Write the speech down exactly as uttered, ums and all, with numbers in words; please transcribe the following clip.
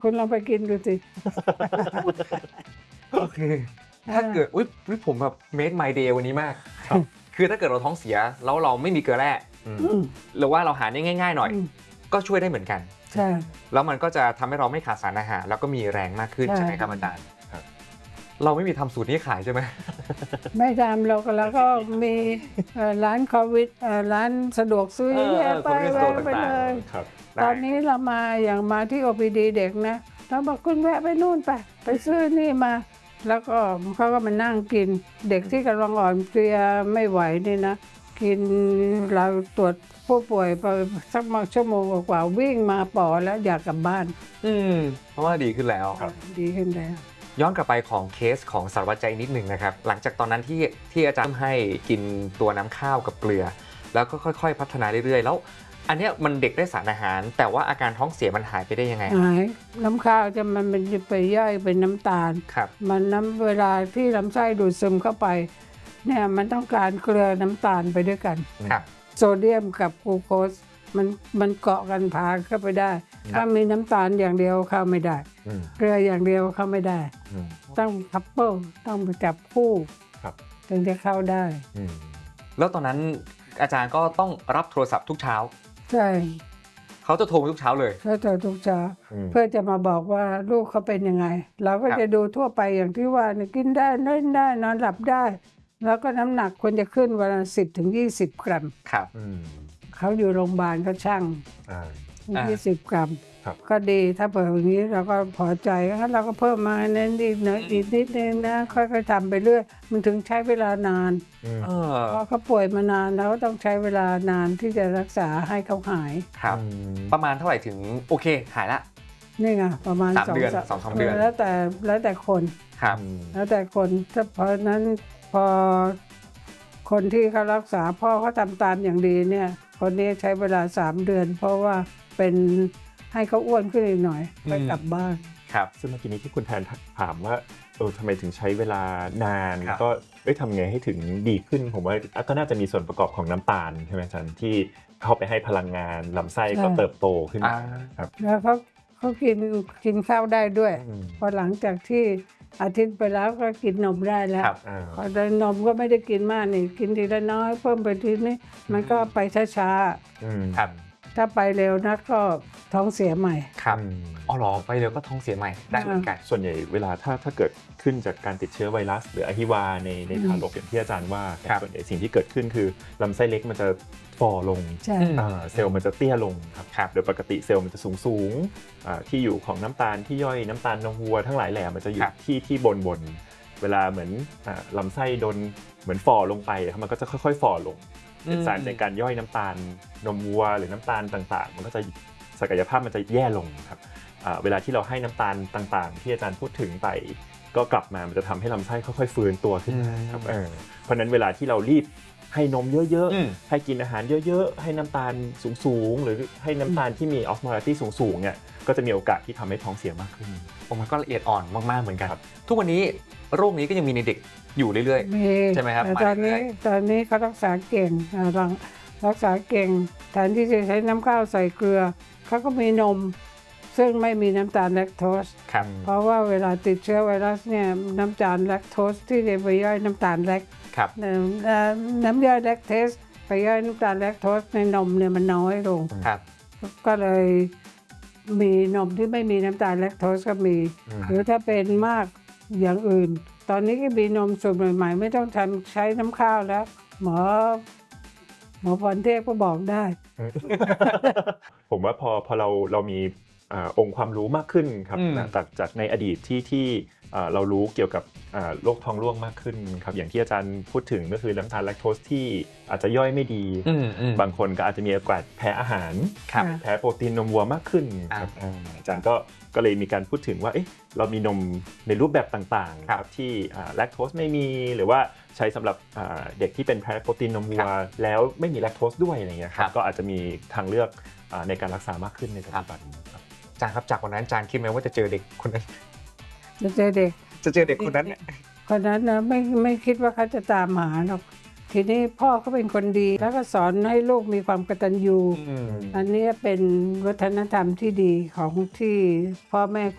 คุณลองไปกินดูสิโอเคถ้าเกิดอุ๊ยผมแบบ make my day วันนี้มากคือถ้าเกิดเราท้องเสียแล้วเราไม่มีเกลือแร่หรือว่าเราหาได้ง่ายๆหน่อยก็ช่วยได้เหมือนกันใช่แล้วมันก็จะทำให้เราไม่ขาดสารอาหารแล้วก็มีแรงมากขึ้นใช่ไหมครับอาจารย์เราไม่มีทำสูตรนี้ขายใช่ไหมไม่ทำเราก็แล้วก็มีร้านโควิดร้านสะดวกซื้อแยกไปแวะไปเลยตอนนี้เรามาอย่างมาที่ โอ พี ดี เด็กนะเราบอกคุณแวะไปนู่นไปไปซื้อนี่มาแล้วก็เขาก็มานั่งกินเด็กที่กำลังอ่อนเพลียไม่ไหวนี่นะกินเราตรวจผู้ป่วยไปสักชั่วโมงกว่าวิ่งมาปอแล้วอยากกลับบ้านอืมเพราะว่าดีขึ้นแล้วดีขึ้นแล้วย้อนกลับไปของเคสของสารวัตรใจนิดหนึ่งนะครับหลังจากตอนนั้นที่ที่อาจารย์ให้กินตัวน้ำข้าวกับเกลือแล้วก็ค่อยๆพัฒนาเรื่อยๆแล้วอันนี้มันเด็กได้สารอาหารแต่ว่าอาการท้องเสียมันหายไปได้ยังไงหายน้ำข้าวจะมันเป็นไปย่อยเป็นน้ำตาลครับมันน้ำเวลาที่ลำไส้ดูดซึมเข้าไปเนี่ยมันต้องการเกลือน้ำตาลไปด้วยกันครับโซเดียมกับกลูโคสมันมันเกาะกันพาเข้าไปได้ถ้ามีน้ำตาลอย่างเดียวเข้าไม่ได้เกลืออย่างเดียวเข้าไม่ได้ต้องคัพเปิลต้องไปจับคู่ถึงจะเข้าได้แล้วตอนนั้นอาจารย์ก็ต้องรับโทรศัพท์ทุกเช้าใช่เขาจะโทรมาทุกเช้าเลยเขาจะทุกเช้าเพื่อจะมาบอกว่าลูกเขาเป็นยังไงเราก็จะดูทั่วไปอย่างที่ว่ากินได้นอนได้นอนหลับได้แล้วก็น้ำหนักควรจะขึ้นวันละสิบถึงยี่สิบกรัมครับเขาอยู่โรงพยาบาลเขาช่างยี่สิบกรัมก็ดีถ้าเปิดอย่างนี้เราก็พอใจงั้นเราก็เพิ่มมาเน้นอีกหน่อยอีกนิดนึงนะค่อยๆทำไปเรื่อยมันถึงใช้เวลานานเพราะเขาป่วยมานานแล้วต้องใช้เวลานานที่จะรักษาให้เขาหายครับประมาณเท่าไหร่ถึงโอเคหายละนี่ไงประมาณสามเดือนสองสามเดือนแล้วแต่แล้วแต่คนครับแล้วแต่คนถ้าเพราะนั้นพอคนที่เขารักษาพ่อเขาทำตามอย่างดีเนี่ยคนนี้ใช้เวลาสามเดือนเพราะว่าเป็นให้เขาอ้วนขึ้นอีกหน่อยไปกลับบ้านครับซึ่งเมื่อกี้นี้ที่คุณแทนถามว่าเออทำไมถึงใช้เวลานานก็เอ้ยทำไงให้ถึงดีขึ้นผมว่าก็น่าจะมีส่วนประกอบของน้ำตาลใช่ไหมอาจารย์ที่เข้าไปให้พลังงานลำไส้ก็เติบโตขึ้นครับแล้วเขาเขากินกินข้าวได้ด้วยพอหลังจากที่อาทิตย์ไปแล้วก็กินนมได้แล้วพอได้นมก็ไม่ได้กินมากนี่กินทีละน้อยเพิ่มไปทีนี้มันก็ไปช้าๆครับถ้าไปเร็วนะก็ท้องเสียใหม่ครับอ๋อหรอไปเร็วก็ท้องเสียใหม่ได้เหมือนกันส่วนใหญ่เวลาถ้าถ้าเกิดขึ้นจากการติดเชื้อไวรัสหรืออหิวาในในทารกอย่างที่อาจารย์ว่าส่วนใหญ่สิ่งที่เกิดขึ้นคือลำไส้เล็กมันจะฝ่อลงเซลล์มันจะเตี้ยลงครับโดยปกติเซลล์มันจะสูงสูงที่อยู่ของน้ำตาลที่ย่อยน้ำตาลนมวัวทั้งหลายแหล่มันจะอยู่ที่ที่บนบนเวลาเหมือนลำไส้โดนเหมือนฝ่อลงไปมันก็จะค่อยๆฝ่อลงสารในการย่อยน้ำตาลนมวัวหรือน้ำตาลต่างๆมันก็จะศักยภาพมันจะแย่ลงครับเวลาที่เราให้น้ำตาลต่างๆที่อาจารย์พูดถึงไปก็กลับมามันจะทำให้ลำไส้ค่อยๆฟื้นตัวขึ้นครับเพราะนั้นเวลาที่เรารีบให้นมเยอะๆให้กินอาหารเยอะๆให้น้ำตาลสูงๆหรือให้น้ำตาลที่มีออสโมลาริตี้สูงๆเนี่ยก็จะมีโอกาสที่ทำให้ท้องเสียมากขึ้นมันก็ละเอียดอ่อนมากๆเหมือนกันทุกวันนี้โรคนี้ก็ยังมีในเด็กอยู่เรื่อยๆใช่ไหมครับตอนนี้ตอนนี้เขารักษาเก่งรักษาเก่งแทนที่จะใช้น้ำข้าวใส่เกลือเขาก็มีนมซึ่งไม่มีน้ำตาลแลคโตสเพราะว่าเวลาติดเชื้อไวรัสเนี่ยน้ำตาลแลคโตสที่ไปย่อยน้ำตาลแลคน้ำย่อยแลคเทสไปย่อยน้ำตาลแลคโตสในนมเนี่ยมันน้อยลงก็เลยมีนมที่ไม่มีน้ำตาลแลคโตสก็มีหรือถ้าเป็นมากอย่างอื่นตอนนี้ก็มีนมสูตรใหม่ๆไม่ต้องทำใช้น้ำข้าวแล้วหมอหมอพรเทพก็บอกได้ผมว่าพอพอเราเรามีองค์ความรู้มากขึ้นครับจากจากในอดีตที่ที่เรารู้เกี่ยวกับโรคท้องร่วงมากขึ้นครับอย่างที่อาจารย์พูดถึงก็คือน้ำตาลแลคโตสที่อาจจะย่อยไม่ดีบางคนก็อาจจะมีโอกาสแพ้อาหารแพ้โปรตีนนมวัวมากขึ้นครับอาจารย์ก็ก็เลยมีการพูดถึงว่าเอ๊ะเรามีนมในรูปแบบต่างๆครับที่แลคโตสไม่มีหรือว่าใช้สำหรับเด็กที่เป็นแพ้โปรตีนนมวัวแล้วไม่มีแลคโตสด้วยอะไรเงี้ยครับก็อาจจะมีทางเลือกในการรักษามากขึ้นในปัจจุบันครับอาจารย์ครับจากวันนั้นอาจารย์คิดไหมว่าจะเจอเด็กคนนั้นจะเจอเด็กจะเจอเด็กคนนั้นเนี่ยคนนั้นนะไม่ไม่คิดว่าเขาจะตามหาหรอกทีนี้พ่อเขาเป็นคนดีแล้วก็สอนให้ลูกมีความกตัญญูอันนี้เป็นวัฒนธรรมที่ดีของที่พ่อแม่